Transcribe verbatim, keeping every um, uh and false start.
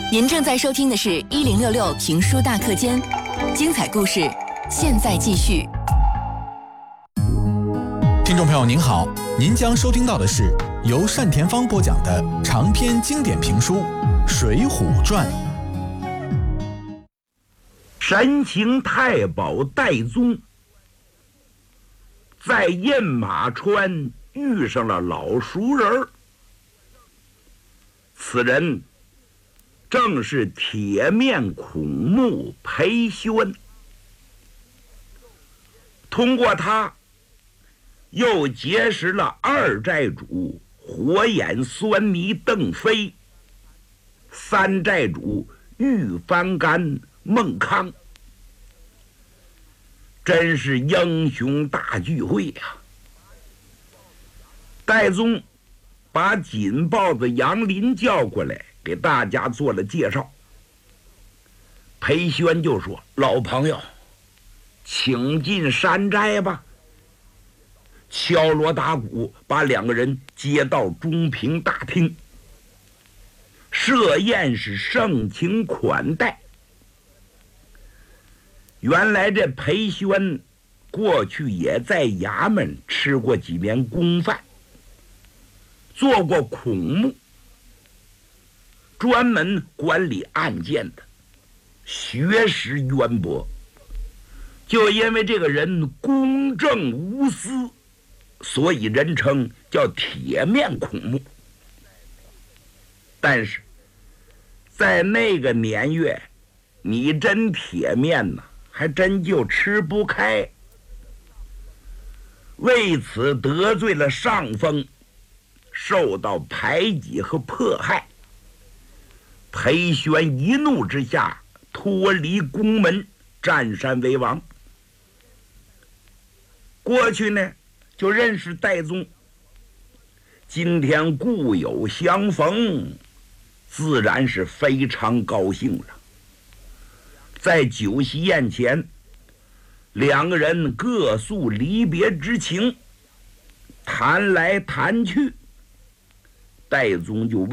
您正在收听的是一零六六评书大课间，精彩故事现在继续。 听众朋友您好，您将收听到的是由单田芳播讲的长篇经典评书《水浒传》。 神行太保戴宗在雁马川遇上了老熟人，此人正是铁面孔目裴宣。通过他，又结识了二寨主火眼狻猊邓飞、三寨主玉翻干孟康，真是英雄大聚会呀、啊！戴宗把锦豹子杨林叫过来，给大家做了介绍。裴宣就说：“老朋友，请进山寨吧。”敲锣打鼓，把两个人接到中平大厅，设宴是盛情款待。原来这裴宣过去也在衙门吃过几年公饭，做过孔目，专门管理案件的，学识渊博。就因为这个人公正无私，所以人称叫铁面孔目。但是在那个年月，你真铁面呐，还真就吃不开。为此得罪了上峰，受到排挤和迫害。裴宣一怒之下脱离宫门，占山为王。过去呢就认识戴宗，今天故友相逢，自然是非常高兴了。在酒席宴前，两个人各诉离别之情，谈来谈去，戴宗就问